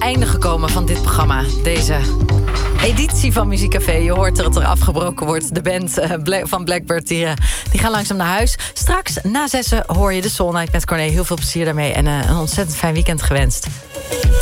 einde gekomen van dit programma. Deze editie van Muziekcafé. Je hoort dat er afgebroken wordt. De band van Blackbird die gaan langzaam naar huis. Straks na 6 hoor je de Soul Night met Corné. Heel veel plezier daarmee en een ontzettend fijn weekend gewenst.